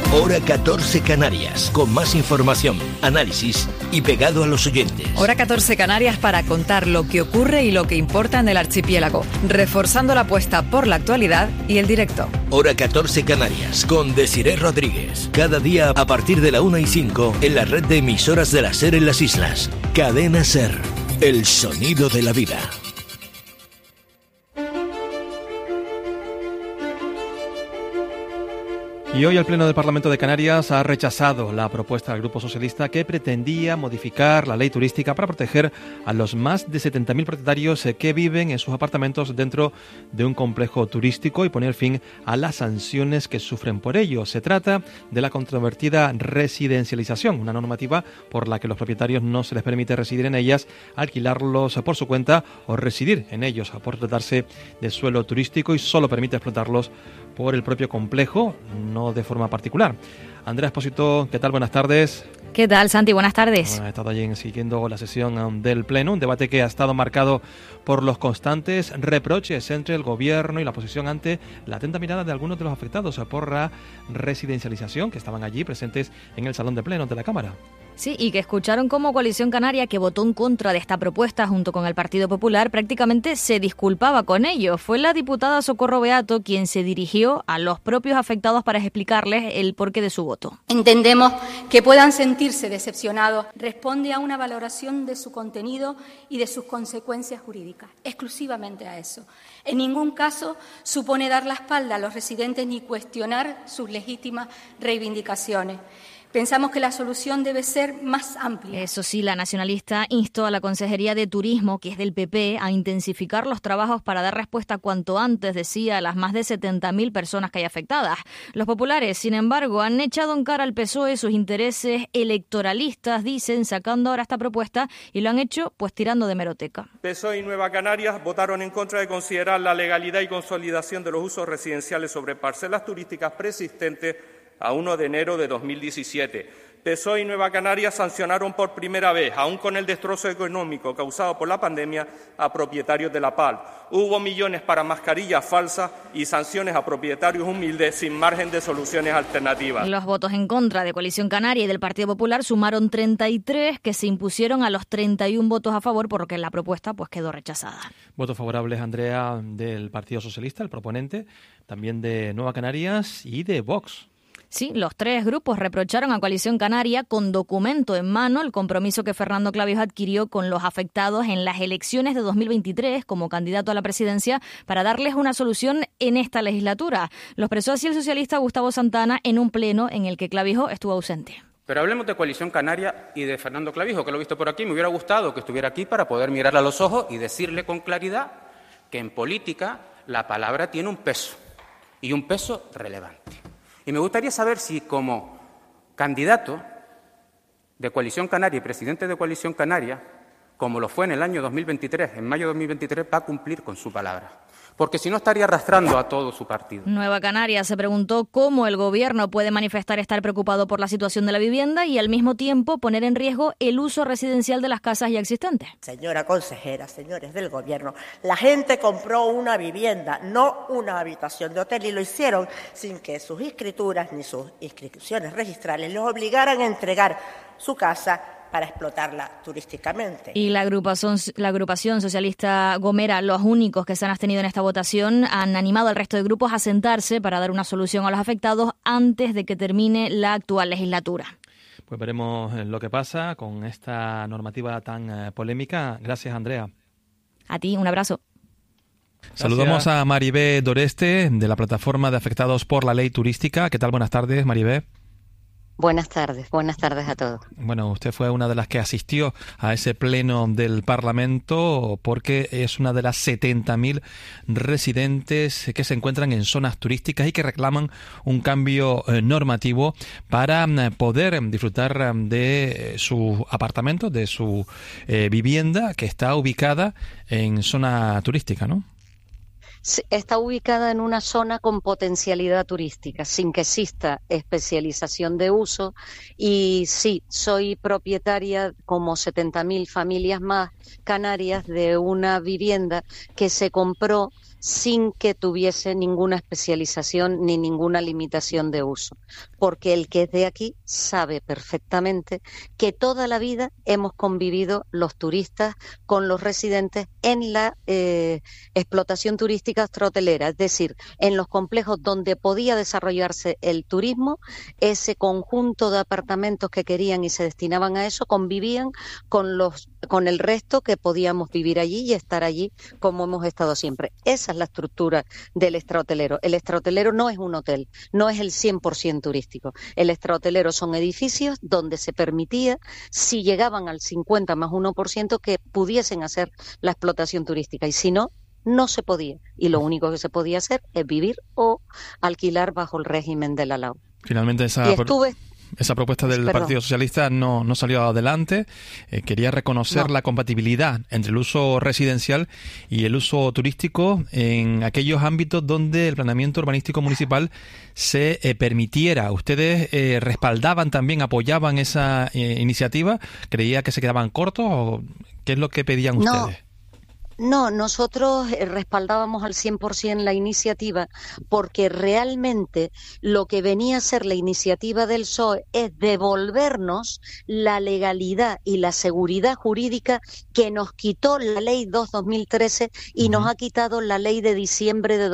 Hora 14 Canarias, con más información, análisis y pegado a los oyentes. Hora 14 Canarias para contar lo que ocurre y lo que importa en el archipiélago, reforzando la apuesta por la actualidad y el directo. Hora 14 Canarias, con Desiré Rodríguez. Cada día a partir de la 1:05 en la red de emisoras de la SER en las islas. Cadena SER, el sonido de la vida. Y hoy el Pleno del Parlamento de Canarias ha rechazado la propuesta del Grupo Socialista que pretendía modificar la ley turística para proteger a los más de 70.000 propietarios que viven en sus apartamentos dentro de un complejo turístico y poner fin a las sanciones que sufren por ello. Se trata de la controvertida residencialización, una normativa por la que los propietarios no se les permite residir en ellas, alquilarlos por su cuenta o residir en ellos por tratarse de suelo turístico y solo permite explotarlos por el propio complejo, no de forma particular. Andrea Espósito, ¿qué tal? Buenas tardes. ¿Qué tal, Santi? Buenas tardes. Bueno, he estado allí siguiendo la sesión del Pleno, un debate que ha estado marcado por los constantes reproches entre el Gobierno y la oposición ante la atenta mirada de algunos de los afectados por la residencialización que estaban allí presentes en el Salón de Plenos de la Cámara. Sí, y que escucharon cómo Coalición Canaria, que votó en contra de esta propuesta junto con el Partido Popular, prácticamente se disculpaba con ellos. Fue la diputada Socorro Beato quien se dirigió a los propios afectados para explicarles el porqué de su voto. Entendemos que puedan sentirse decepcionados. Responde a una valoración de su contenido y de sus consecuencias jurídicas, exclusivamente a eso. En ningún caso supone dar la espalda a los residentes ni cuestionar sus legítimas reivindicaciones. Pensamos que la solución debe ser más amplia. Eso sí, la nacionalista instó a la Consejería de Turismo, que es del PP, a intensificar los trabajos para dar respuesta cuanto antes, decía, a las más de 70.000 personas que hay afectadas. Los populares, sin embargo, han echado en cara al PSOE sus intereses electoralistas, dicen, sacando ahora esta propuesta, y lo han hecho pues tirando de hemeroteca. PSOE y Nueva Canarias votaron en contra de considerar la legalidad y consolidación de los usos residenciales sobre parcelas turísticas preexistentes a 1 de enero de 2017. PSOE y Nueva Canarias sancionaron por primera vez, aún con el destrozo económico causado por la pandemia, a propietarios de la PAL. Hubo millones para mascarillas falsas y sanciones a propietarios humildes sin margen de soluciones alternativas. Los votos en contra de Coalición Canaria y del Partido Popular sumaron 33 que se impusieron a los 31 votos a favor, por lo que la propuesta pues quedó rechazada. Votos favorables, Andrea, del Partido Socialista, el proponente, también de Nueva Canarias y de Vox. Sí, los tres grupos reprocharon a Coalición Canaria con documento en mano el compromiso que Fernando Clavijo adquirió con los afectados en las elecciones de 2023 como candidato a la presidencia para darles una solución en esta legislatura. Lo expresó así el socialista Gustavo Santana en un pleno en el que Clavijo estuvo ausente. Pero hablemos de Coalición Canaria y de Fernando Clavijo, que lo he visto por aquí. Me hubiera gustado que estuviera aquí para poder mirarle a los ojos y decirle con claridad que en política la palabra tiene un peso, y un peso relevante. Y me gustaría saber si, como candidato de Coalición Canaria y presidente de Coalición Canaria, como lo fue en el año 2023, en mayo de 2023, va a cumplir con su palabra. Porque si no estaría arrastrando a todo su partido. Nueva Canarias se preguntó cómo el Gobierno puede manifestar estar preocupado por la situación de la vivienda y al mismo tiempo poner en riesgo el uso residencial de las casas ya existentes. Señora consejera, señores del Gobierno, la gente compró una vivienda, no una habitación de hotel, y lo hicieron sin que sus escrituras ni sus inscripciones registrales los obligaran a entregar su casa para explotarla turísticamente. Y la agrupación socialista Gomera, los únicos que se han abstenido en esta votación, han animado al resto de grupos a sentarse para dar una solución a los afectados antes de que termine la actual legislatura. Pues veremos lo que pasa con esta normativa tan polémica. Gracias, Andrea. A ti, un abrazo. Gracias. Saludamos a Maribé Doreste, de la Plataforma de Afectados por la Ley Turística. ¿Qué tal? Buenas tardes, Maribé. Buenas tardes a todos. Bueno, usted fue una de las que asistió a ese pleno del Parlamento porque es una de las 70.000 residentes que se encuentran en zonas turísticas y que reclaman un cambio normativo para poder disfrutar de su apartamento, de su vivienda que está ubicada en zona turística, ¿no? Está ubicada en una zona con potencialidad turística, sin que exista especialización de uso. Y sí, soy propietaria, como 70.000 familias más canarias, de una vivienda que se compró sin que tuviese ninguna especialización ni ninguna limitación de uso, porque el que es de aquí sabe perfectamente que toda la vida hemos convivido los turistas con los residentes en la explotación turística extrahotelera, es decir, en los complejos donde podía desarrollarse el turismo, ese conjunto de apartamentos que querían y se destinaban a eso convivían con el resto que podíamos vivir allí y estar allí como hemos estado siempre. Esa es la estructura del extrahotelero. El extrahotelero no es un hotel, no es el 100% turístico. El extrahotelero son edificios donde se permitía, si llegaban al 50 más 1%, que pudiesen hacer la explotación turística, y si no, no se podía. Y lo único que se podía hacer es vivir o alquilar bajo el régimen de la LAU. Finalmente esa propuesta del Partido Socialista no salió adelante. Quería reconocer la compatibilidad entre el uso residencial y el uso turístico en aquellos ámbitos donde el planeamiento urbanístico municipal se permitiera. ¿Ustedes respaldaban también, apoyaban esa iniciativa? ¿Creía que se quedaban cortos o qué es lo que pedían ustedes? No, nosotros respaldábamos al 100% la iniciativa porque realmente lo que venía a ser la iniciativa del PSOE es devolvernos la legalidad y la seguridad jurídica que nos quitó la Ley 2/2013 y nos ha quitado la Ley de diciembre de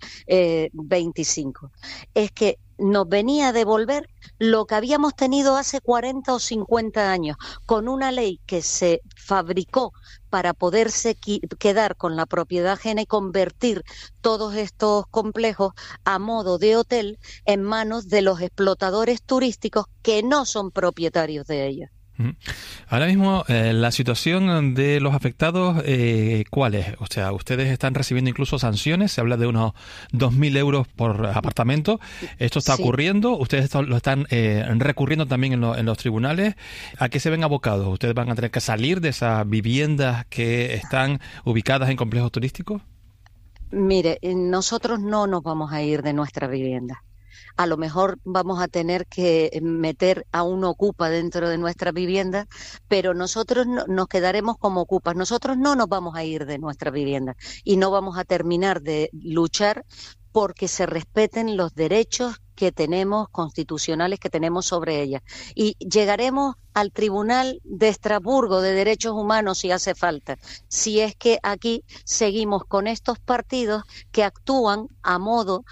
2025. Es que nos venía a devolver lo que habíamos tenido hace 40 o 50 años, con una ley que se fabricó para poderse quedar con la propiedad ajena y convertir todos estos complejos a modo de hotel en manos de los explotadores turísticos que no son propietarios de ellos. Ahora mismo, la situación de los afectados, ¿cuál es? O sea, ustedes están recibiendo incluso sanciones, se habla de unos 2.000 euros por apartamento. ¿Esto está ocurriendo? ¿Ustedes lo están recurriendo también en los tribunales? ¿A qué se ven abocados? ¿Ustedes van a tener que salir de esas viviendas que están ubicadas en complejos turísticos? Mire, nosotros no nos vamos a ir de nuestra vivienda. A lo mejor vamos a tener que meter a un ocupa dentro de nuestra vivienda, pero nosotros nos quedaremos como ocupas. Nosotros no nos vamos a ir de nuestra vivienda y no vamos a terminar de luchar porque se respeten los derechos que tenemos, constitucionales que tenemos sobre ella. Y llegaremos al Tribunal de Estrasburgo de Derechos Humanos si hace falta, si es que aquí seguimos con estos partidos que actúan a modo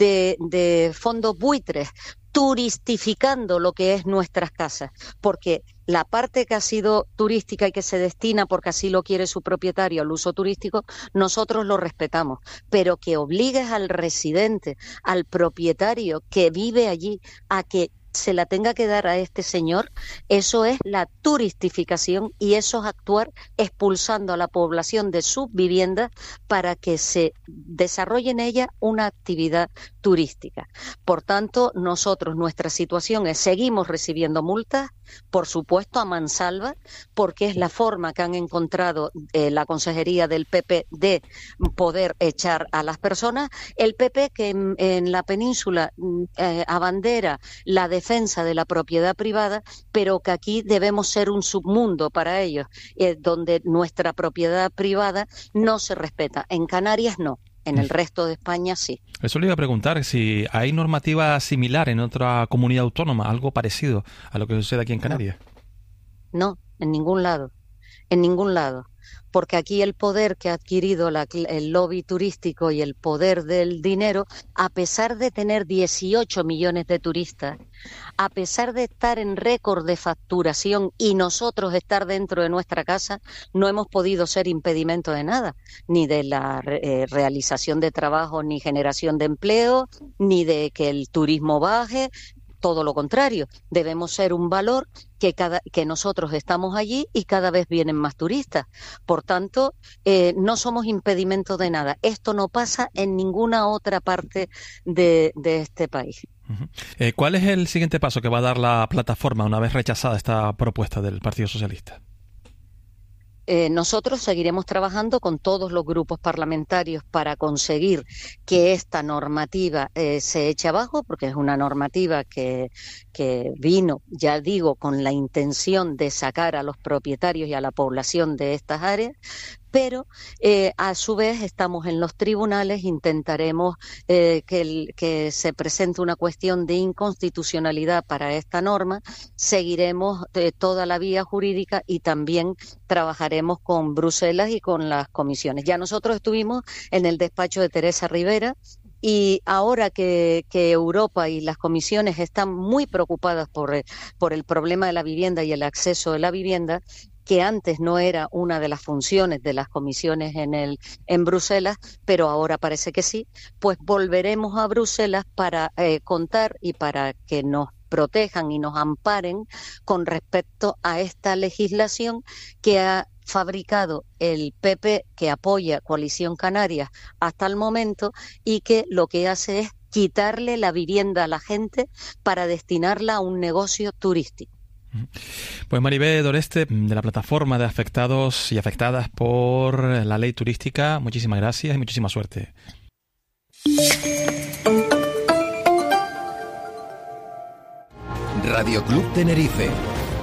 de fondos buitres, turistificando lo que es nuestras casas, porque la parte que ha sido turística y que se destina porque así lo quiere su propietario al uso turístico, nosotros lo respetamos, pero que obligues al residente, al propietario que vive allí a que se la tenga que dar a este señor, eso es la turistificación y eso es actuar expulsando a la población de sus viviendas para que se desarrolle en ella una actividad turística. Por tanto, nosotros, nuestra situación es seguimos recibiendo multas, por supuesto a mansalva, porque es la forma que han encontrado la Consejería del PP de poder echar a las personas. El PP que en la península abandera la defensa de la propiedad privada, pero que aquí debemos ser un submundo para ellos, donde nuestra propiedad privada no se respeta. En Canarias no. En el resto de España sí. Eso le iba a preguntar, si hay normativa similar en otra comunidad autónoma, algo parecido a lo que sucede aquí en Canarias. No, en ningún lado. En ningún lado. Porque aquí el poder que ha adquirido el lobby turístico y el poder del dinero, a pesar de tener 18 millones de turistas, a pesar de estar en récord de facturación y nosotros estar dentro de nuestra casa, no hemos podido ser impedimento de nada, ni de la realización de trabajo, ni generación de empleo, ni de que el turismo baje. Todo lo contrario, debemos ser un valor que nosotros estamos allí y cada vez vienen más turistas. Por tanto, no somos impedimento de nada. Esto no pasa en ninguna otra parte de este país. ¿Cuál es el siguiente paso que va a dar la plataforma una vez rechazada esta propuesta del Partido Socialista? Nosotros seguiremos trabajando con todos los grupos parlamentarios para conseguir que esta normativa se eche abajo, porque es una normativa que vino, ya digo, con la intención de sacar a los propietarios y a la población de estas áreas, pero a su vez estamos en los tribunales, intentaremos que se presente una cuestión de inconstitucionalidad para esta norma, seguiremos toda la vía jurídica y también trabajaremos con Bruselas y con las comisiones. Ya nosotros estuvimos en el despacho de Teresa Rivera, y ahora que Europa y las comisiones están muy preocupadas por el problema de la vivienda y el acceso de la vivienda, que antes no era una de las funciones de las comisiones en Bruselas, pero ahora parece que sí, pues volveremos a Bruselas para contar y para que nos protejan y nos amparen con respecto a esta legislación que ha fabricado el PP, que apoya Coalición Canarias hasta el momento, y que lo que hace es quitarle la vivienda a la gente para destinarla a un negocio turístico. Pues Maribel Doreste, de la plataforma de afectados y afectadas por la ley turística, muchísimas gracias y muchísima suerte. Radio Club Tenerife.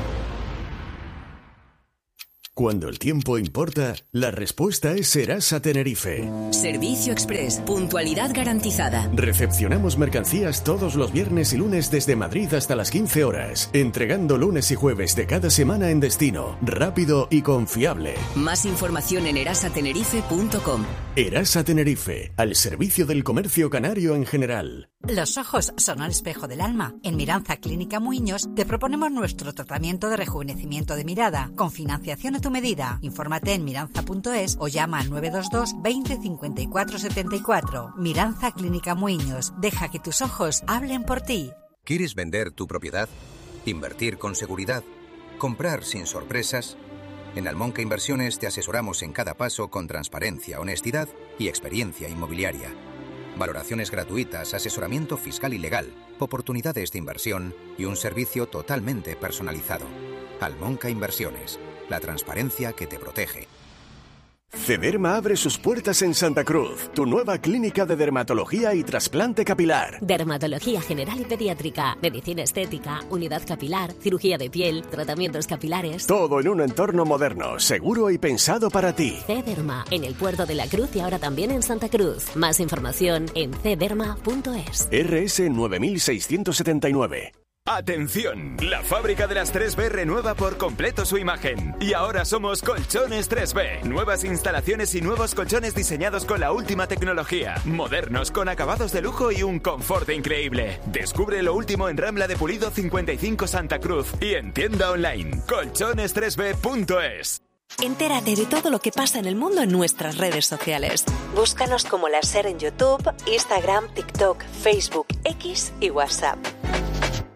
Cuando el tiempo importa, la respuesta es Serasa Tenerife. Servicio Express, puntualidad garantizada. Recepcionamos mercancías todos los viernes y lunes desde Madrid hasta las 15 horas, entregando lunes y jueves de cada semana en destino, rápido y confiable. Más información en erasatenerife.com. Erasa Tenerife, al servicio del comercio canario en general. Los ojos son el espejo del alma. En Miranza Clínica Muiños te proponemos nuestro tratamiento de rejuvenecimiento de mirada, con financiación a tu medida. Infórmate en miranza.es o llama al 922 20 54 74. Miranza Clínica Muiños. Deja que tus ojos hablen por ti. ¿Quieres vender tu propiedad? ¿Invertir con seguridad? ¿Comprar sin sorpresas? En Almonca Inversiones te asesoramos en cada paso con transparencia, honestidad y experiencia inmobiliaria. Valoraciones gratuitas, asesoramiento fiscal y legal, oportunidades de inversión y un servicio totalmente personalizado. Almonca Inversiones, la transparencia que te protege. Cederma abre sus puertas en Santa Cruz, tu nueva clínica de dermatología y trasplante capilar. Dermatología general y pediátrica, medicina estética, unidad capilar, cirugía de piel, tratamientos capilares. Todo en un entorno moderno, seguro y pensado para ti. Cederma, en el Puerto de la Cruz y ahora también en Santa Cruz. Más información en cederma.es. RS 9679. ¡Atención! La fábrica de las 3B renueva por completo su imagen. Y ahora somos Colchones 3B. Nuevas instalaciones y nuevos colchones diseñados con la última tecnología. Modernos, con acabados de lujo y un confort increíble. Descubre lo último en Rambla de Pulido 55 Santa Cruz y en tienda online colchones3b.es. Entérate de todo lo que pasa en el mundo en nuestras redes sociales. Búscanos como La SER en YouTube, Instagram, TikTok, Facebook, X y WhatsApp.